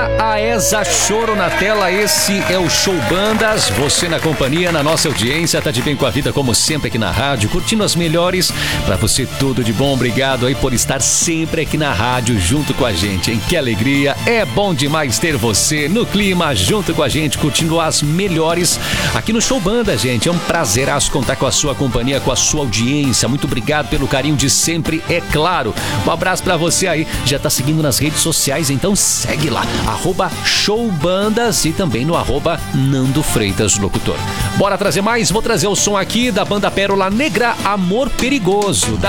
Negra, Aesa Choro na tela. Esse é o Show Bandas. Você na companhia, na nossa audiência, tá de bem com a vida como sempre aqui na rádio, curtindo as melhores. Pra você tudo de bom, obrigado aí por estar sempre aqui na rádio junto com a gente, hein? Que alegria, é bom demais ter você no clima junto com a gente, curtindo as melhores aqui no Show Bandas, gente. É um prazeraço contar com a sua companhia, com a sua audiência. Muito obrigado pelo carinho de sempre, é claro. Um abraço pra você aí, já tá seguindo nas redes sociais, então segue lá, @showbandas e também no @Nando Freitas Locutor. Bora trazer mais? Vou trazer o som aqui da banda Pérola Negra, Amor Perigoso.